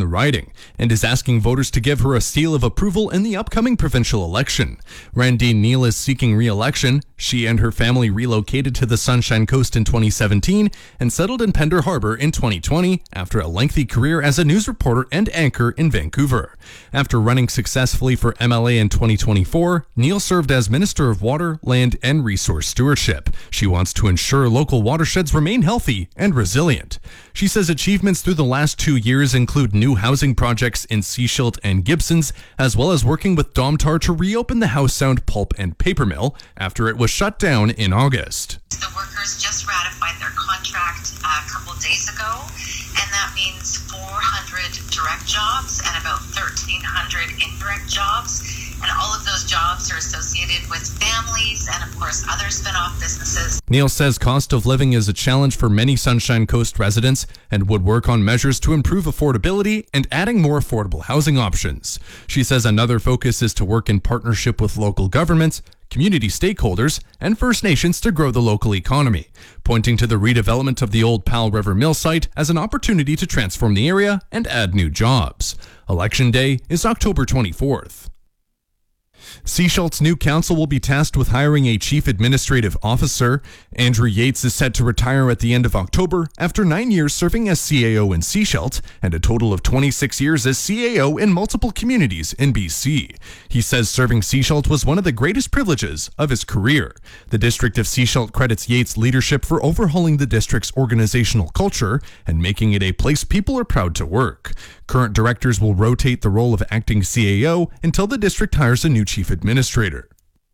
the riding and is asking voters to give her a seal of approval in the upcoming provincial election. Randine Neal is seeking re-election. She and her family relocated to the Sunshine Coast in 2017 and settled in Pender Harbor in 2020 after a lengthy career as a news reporter and anchor in Vancouver. After running successfully for MLA in 2024, Neal served as Minister of Water, Land, and Resource Stewardship. She wants to ensure local watersheds remain healthy and resilient. She says achievements through the last 2 years include new housing projects in Seashilt and Gibsons, as well as working with Domtar to reopen the House Sound pulp and paper mill after it was shut down in August. The workers just ratified their contract a couple days ago, and that means 400 direct jobs and about 1,300 indirect jobs. And all of those jobs are associated with families and, of course, other spin-off businesses. Neal says cost of living is a challenge for many Sunshine Coast residents and would work on measures to improve affordability and adding more affordable housing options. She says another focus is to work in partnership with local governments, community stakeholders, and First Nations to grow the local economy, pointing to the redevelopment of the old Powell River Mill site as an opportunity to transform the area and add new jobs. Election Day is October 24th. Seashilt's new council will be tasked with hiring a chief administrative officer. Andrew Yates is set to retire at the end of October after 9 years serving as CAO in Seashilt and a total of 26 years as CAO in multiple communities in BC. He says serving Seashilt was one of the greatest privileges of his career. The District of Seashilt credits Yates' leadership for overhauling the district's organizational culture and making it a place people are proud to work. Current directors will rotate the role of acting CAO until the district hires a new chief administrator.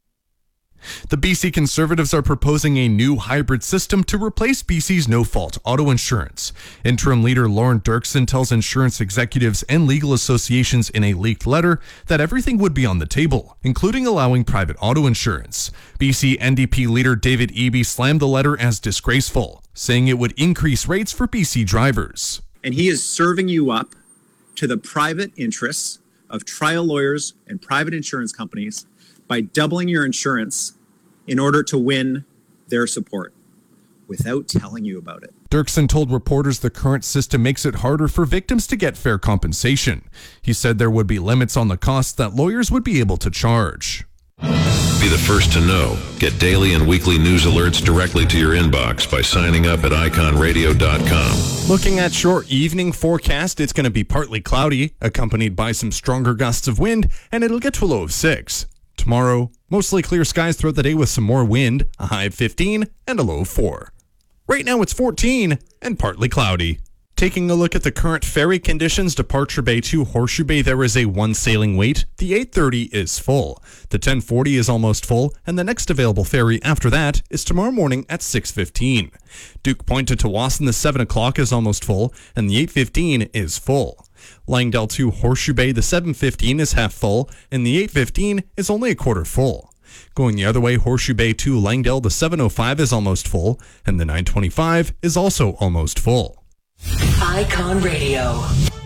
The BC Conservatives are proposing a new hybrid system to replace BC's no-fault auto insurance. Interim leader Lauren Dirksen tells insurance executives and legal associations in a leaked letter that everything would be on the table, including allowing private auto insurance. BC NDP leader David Eby slammed the letter as disgraceful, saying it would increase rates for BC drivers. And he is serving you up to the private interests of trial lawyers and private insurance companies by doubling your insurance in order to win their support without telling you about it. Dirksen told reporters the current system makes it harder for victims to get fair compensation. He said there would be limits on the costs that lawyers would be able to charge. Be the first to know. Get daily and weekly news alerts directly to your inbox by signing up at iconradio.com. Looking at your evening forecast, it's going to be partly cloudy, accompanied by some stronger gusts of wind, and it'll get to a low of 6. Tomorrow, mostly clear skies throughout the day with some more wind, a high of 15 and a low of 4. Right now it's 14 and partly cloudy. Taking a look at the current ferry conditions, Departure Bay to Horseshoe Bay, there is a 1 sailing wait. The 8:30 is full. The 10:40 is almost full, and the next available ferry after that is tomorrow morning at 6:15. Duke Point to Tsawwassen, the 7 o'clock is almost full, and the 8:15 is full. Langdale to Horseshoe Bay, the 7:15 is half full, and the 8:15 is only a quarter full. Going the other way, Horseshoe Bay to Langdale, the 7:05 is almost full, and the 9:25 is also almost full. Icon Radio.